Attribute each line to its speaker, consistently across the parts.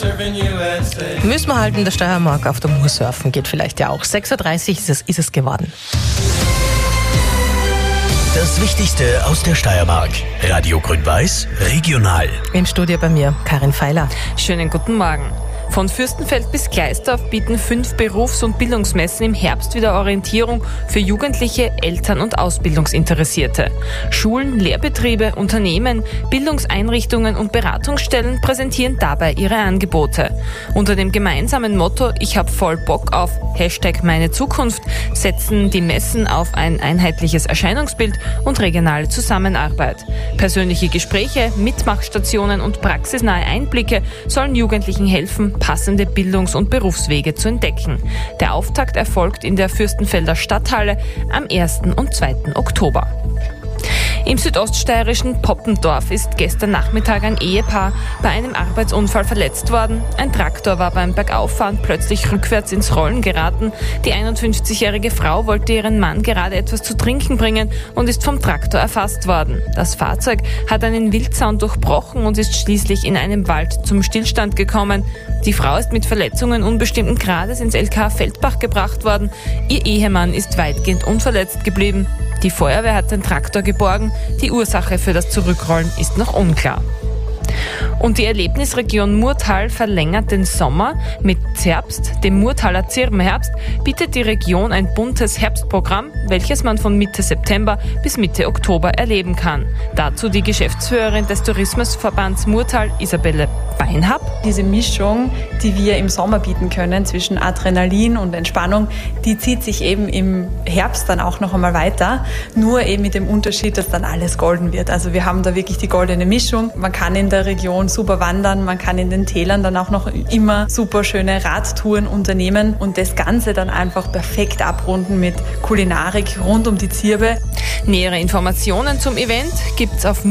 Speaker 1: Müssen wir halt in der Steiermark auf der Mur surfen, geht vielleicht ja auch. 6.30 Uhr ist es geworden.
Speaker 2: Das Wichtigste aus der Steiermark. Radio Grün-Weiß, regional.
Speaker 1: Im Studio bei mir Karin Feiler.
Speaker 3: Schönen guten Morgen. Von Fürstenfeld bis Gleisdorf bieten 5 Berufs- und Bildungsmessen im Herbst wieder Orientierung für Jugendliche, Eltern und Ausbildungsinteressierte. Schulen, Lehrbetriebe, Unternehmen, Bildungseinrichtungen und Beratungsstellen präsentieren dabei ihre Angebote. Unter dem gemeinsamen Motto „Ich hab voll Bock auf #MeineZukunft" setzen die Messen auf ein einheitliches Erscheinungsbild und regionale Zusammenarbeit. Persönliche Gespräche, Mitmachstationen und praxisnahe Einblicke sollen Jugendlichen helfen, passende Bildungs- und Berufswege zu entdecken. Der Auftakt erfolgt in der Fürstenfelder Stadthalle am 1. und 2. Oktober. Im südoststeirischen Poppendorf ist gestern Nachmittag ein Ehepaar bei einem Arbeitsunfall verletzt worden. Ein Traktor war beim Bergauffahren plötzlich rückwärts ins Rollen geraten. Die 51-jährige Frau wollte ihren Mann gerade etwas zu trinken bringen und ist vom Traktor erfasst worden. Das Fahrzeug hat einen Wildzaun durchbrochen und ist schließlich in einem Wald zum Stillstand gekommen. Die Frau ist mit Verletzungen unbestimmten Grades ins LK Feldbach gebracht worden. Ihr Ehemann ist weitgehend unverletzt geblieben. Die Feuerwehr hat den Traktor geborgen. Die Ursache für das Zurückrollen ist noch unklar. Und die Erlebnisregion Murtal verlängert den Sommer. Mit Zerbst, dem Murtaler Zirbenherbst, bietet die Region ein buntes Herbstprogramm, welches man von Mitte September bis Mitte Oktober erleben kann. Dazu die Geschäftsführerin des Tourismusverbands Murtal, Isabelle Beinhab.
Speaker 4: Diese Mischung, die wir im Sommer bieten können zwischen Adrenalin und Entspannung, die zieht sich eben im Herbst dann auch noch einmal weiter, nur eben mit dem Unterschied, dass dann alles golden wird. Also wir haben da wirklich die goldene Mischung. Man kann in der Region super wandern, man kann in den Tälern dann auch noch immer super schöne Radtouren unternehmen und das Ganze dann einfach perfekt abrunden mit Kulinarik rund um die Zirbe.
Speaker 3: Nähere Informationen zum Event gibt's auf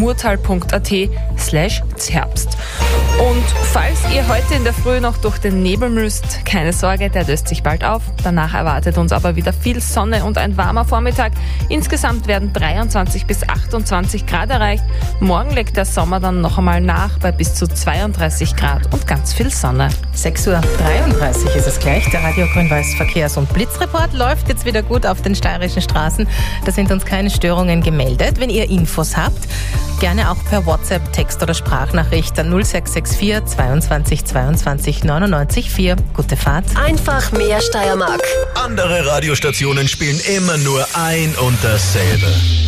Speaker 3: murtal.at/Zerbst. Und falls ihr heute in der Früh noch durch den Nebel müsst, keine Sorge, der löst sich bald auf. Danach erwartet uns aber wieder viel Sonne und ein warmer Vormittag. Insgesamt werden 23 bis 28 Grad erreicht. Morgen legt der Sommer dann noch einmal nach bei bis zu 32 Grad und ganz viel Sonne.
Speaker 1: 6.33 Uhr ist es gleich. Der Radio Grün-Weiß Verkehrs- und Blitzreport läuft jetzt wieder gut auf den steirischen Straßen. Da sind uns keine Störungen gemeldet. Wenn ihr Infos habt, gerne auch per WhatsApp, Text- oder Sprachnachricht an 0664 22 22 99 4. Gute Fahrt.
Speaker 5: Einfach mehr Steiermark.
Speaker 2: Andere Radiostationen spielen immer nur ein und dasselbe.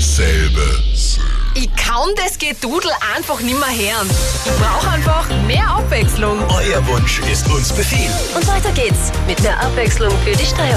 Speaker 6: Ich kann das Gedudel einfach nimmer hören. Ich brauche einfach mehr Abwechslung.
Speaker 2: Euer Wunsch ist uns Befehl.
Speaker 5: Und weiter geht's mit mehr Abwechslung für die Steiermark.